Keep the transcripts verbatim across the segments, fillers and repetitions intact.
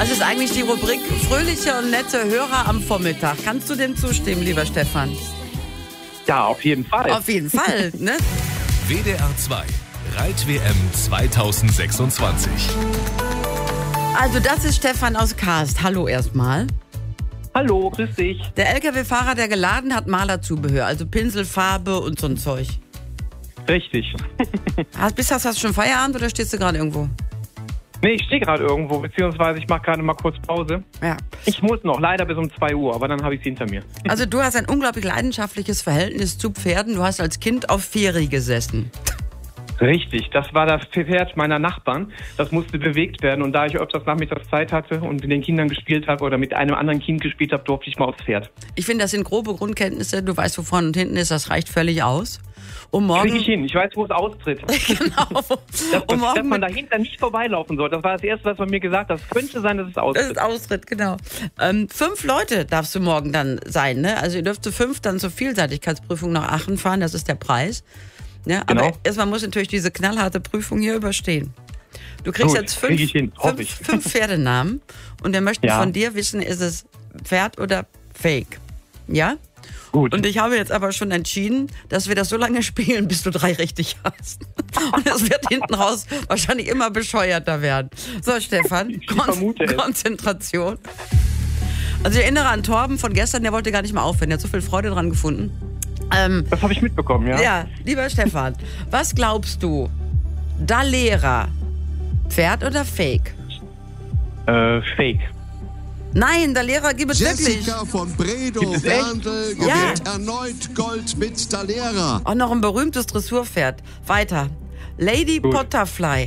Das ist eigentlich die Rubrik fröhliche und nette Hörer am Vormittag. Kannst du dem zustimmen, lieber Stefan? Ja, auf jeden Fall. Auf jeden Fall, ne? W D R zwei Reit-W M zweitausendsechsundzwanzig. Also das ist Stefan aus Karst. Hallo erstmal. Hallo, grüß dich. Der L K W-Fahrer, der geladen hat Malerzubehör, also Pinsel, Farbe und so ein Zeug. Richtig. Hast, bist, hast, hast du schon Feierabend oder stehst du gerade irgendwo? Nee, ich stehe gerade irgendwo, beziehungsweise ich mache gerade mal kurz Pause. Ja. Ich muss noch, leider bis um zwei Uhr, aber dann habe ich es hinter mir. Also du hast ein unglaublich leidenschaftliches Verhältnis zu Pferden. Du hast als Kind auf Ferry gesessen. Richtig, das war das Pferd meiner Nachbarn. Das musste bewegt werden und da ich öfters nachmittags Zeit hatte und mit den Kindern gespielt habe oder mit einem anderen Kind gespielt habe, durfte ich mal aufs Pferd. Ich finde, das sind grobe Grundkenntnisse. Du weißt, wo vorne und hinten ist, das reicht völlig aus. Um morgen... Krieg ich hin, ich weiß, wo es austritt. Genau. Dass, Um morgen dass man dahinter nicht vorbeilaufen soll. Das war das Erste, was man mir gesagt hat. Es könnte sein, dass es austritt. Das ist Austritt, genau. Ähm, fünf Leute darfst du morgen dann sein, ne? Also ihr dürft zu fünf dann zur Vielseitigkeitsprüfung nach Aachen fahren, das ist der Preis. Ja, genau. Aber erstmal muss natürlich diese knallharte Prüfung hier überstehen. Du kriegst Gut, jetzt fünf, krieg ich hin, hoffe fünf, ich. fünf Pferdenamen und wir möchten Ja. von dir wissen, ist es Pferd oder Fake? Ja? Gut. Und ich habe jetzt aber schon entschieden, dass wir das so lange spielen, bis du drei richtig hast. Und es wird hinten raus wahrscheinlich immer bescheuerter werden. So, Stefan, Ich Kon vermute es. Konzentration. Also ich erinnere an Torben von gestern, der wollte gar nicht mehr aufhören. Der hat so viel Freude dran gefunden. Ähm, Das habe ich mitbekommen, ja? ja, lieber Stefan, was glaubst du? Dalera, Pferd oder Fake? Äh, Fake. Nein, Dalera gibt es wirklich. Jessica von Bredow Gibt es echt? Berndl Ja. gewinnt erneut Gold mit Dalera. Auch noch ein berühmtes Dressurpferd. Weiter. Lady Gut. Potterfly.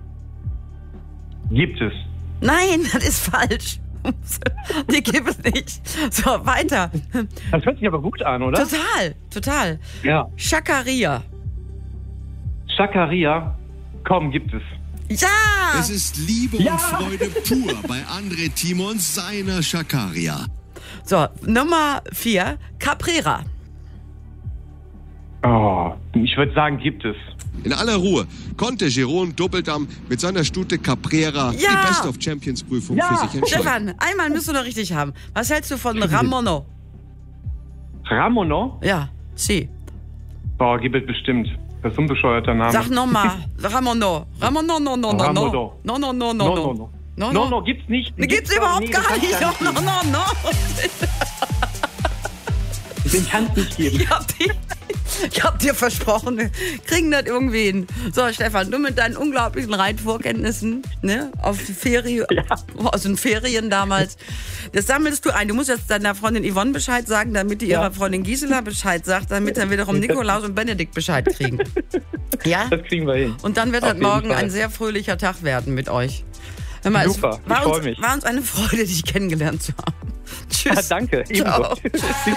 Gibt es. Nein, das ist falsch. Die gibt es nicht. So, weiter. Das hört sich aber gut an, oder? Total, total. Ja. Schakaria. Schakaria. Komm, gibt es. Ja! Es ist Liebe Ja. und Freude pur bei André Timons seiner Schakaria. So, Nummer vier. Caprera. Oh, ich würde sagen, gibt es. In aller Ruhe konnte Jeroen Doppeldamm mit seiner Stute Caprera Ja. die Best of Champions Prüfung Ja. für sich entscheiden. Stefan, einmal müsst du noch richtig haben. Was hältst du von Ramono? Ramono? Ja, sie. Boah, gibt es bestimmt. Das ist ein bescheuerter Name. Sag nochmal. Ramono. Ramono, no, no, no, no. Ramono. No, no, no, no, No, no. no, no. No, No, no. no, gibt's nicht. Die gibt's doch überhaupt nie, gar den nicht. kann's No, no, no, no. Den kann es nicht geben. Ich hab, die, ich hab dir versprochen, wir kriegen das irgendwie hin. So, Stefan, du mit deinen unglaublichen Reitvorkenntnissen, ne, auf Ferien, Ja. aus den Ferien damals, das sammelst du ein. Du musst jetzt deiner Freundin Yvonne Bescheid sagen, damit die Ja. ihrer Freundin Gisela Bescheid sagt, damit dann wiederum Nikolaus und Benedikt Bescheid kriegen. Ja? Das kriegen wir hin. Und dann wird Auf das jeden morgen Fall. ein sehr fröhlicher Tag werden mit euch. Hör mal, Super, es war ich freu uns, mich. war uns eine Freude, dich kennengelernt zu haben. Tschüss. Ja, danke. Ciao. Ebenso.